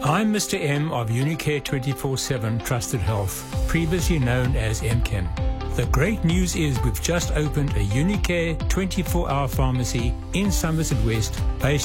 I'm Mr. M of Unicare 24/7 Trusted Health, previously known as MChem. The great news is we've just opened a Unicare 24-hour pharmacy in Somerset West based